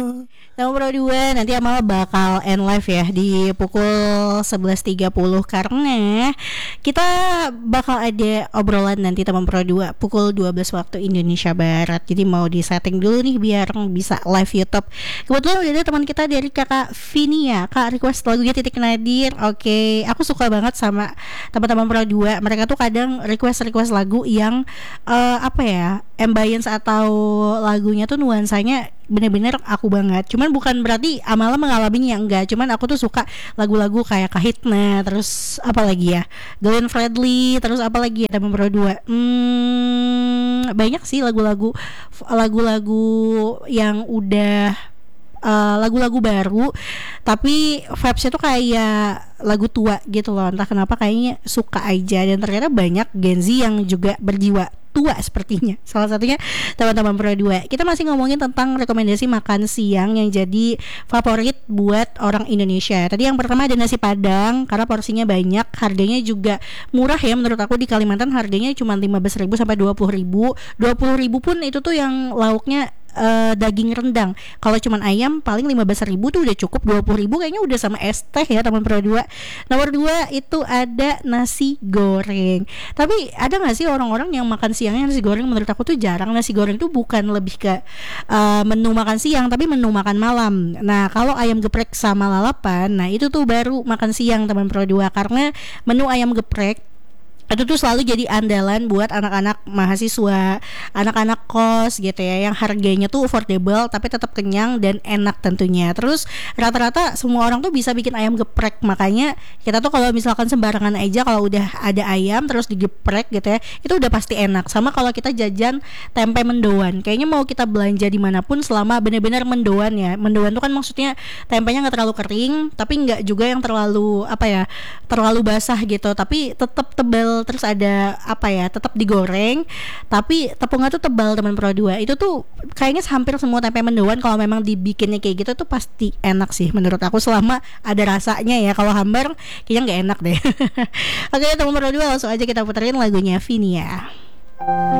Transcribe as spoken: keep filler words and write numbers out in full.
Nomor dua, nanti Amal bakal end live ya di pukul sebelas tiga puluh karena kita bakal ada obrolan nanti teman Pro dua pukul dua belas waktu Indonesia Barat. Jadi mau di setting dulu nih biar bisa live YouTube. Kebetulan udah ada teman kita dari Kakak Vinia, Kak request lagunya Titik Nadir. Oke, aku suka banget sama teman-teman Pro dua. Mereka tuh kadang request-request lagu yang uh, apa ya, ambience atau lagunya tuh nuansanya bener-bener aku banget. Cuman bukan berarti Amala mengalaminya, enggak. Cuman aku tuh suka lagu-lagu kayak Kahitna, terus apa lagi ya, Glenn Fredly, terus apa lagi ya teman Pro dua. Hmm, banyak sih lagu-lagu lagu-lagu yang udah uh, lagu-lagu baru tapi vibes-nya tuh kayak lagu tua gitu loh. Entah kenapa kayaknya suka aja, dan ternyata banyak Gen Z yang juga berjiwa tua sepertinya. Salah satunya teman-teman Pro dua. Kita masih ngomongin tentang rekomendasi makan siang yang jadi favorit buat orang Indonesia. Tadi yang pertama ada nasi Padang karena porsinya banyak, harganya juga murah ya menurut aku. Di Kalimantan harganya cuma lima belas ribu sampai dua puluh ribu. dua puluh ribu pun itu tuh yang lauknya Uh, daging rendang. Kalau cuman ayam paling lima belas ribu tuh udah cukup. Dua puluh ribu kayaknya udah sama es teh ya teman Pro dua. Nomor dua itu ada nasi goreng. Tapi ada gak sih orang-orang yang makan siangnya nasi goreng? Menurut aku tuh jarang. Nasi goreng tuh bukan lebih ke uh, menu makan siang, tapi menu makan malam. Nah kalau ayam geprek sama lalapan, nah itu tuh baru makan siang teman Pro dua. Karena menu ayam geprek itu tuh selalu jadi andalan buat anak-anak mahasiswa, anak-anak kos gitu ya, yang harganya tuh affordable tapi tetap kenyang dan enak tentunya. Terus rata-rata semua orang tuh bisa bikin ayam geprek, makanya kita tuh kalau misalkan sembarangan aja kalau udah ada ayam terus digeprek gitu ya, itu udah pasti enak. Sama kalau kita jajan tempe mendoan, kayaknya mau kita belanja dimanapun selama benar-benar mendoan ya. Mendoan tuh kan maksudnya tempenya nggak terlalu kering tapi nggak juga yang terlalu apa ya, terlalu basah gitu, tapi tetap tebal. Terus ada apa ya, tetap digoreng tapi tepungnya tuh tebal teman Pro dua. Itu tuh kayaknya hampir semua tempe mendoan kalau memang dibikinnya kayak gitu tuh pasti enak sih menurut aku, selama ada rasanya ya. Kalau hambar kayaknya nggak enak deh. Oke teman Pro dua, langsung aja kita puterin lagunya Vinia.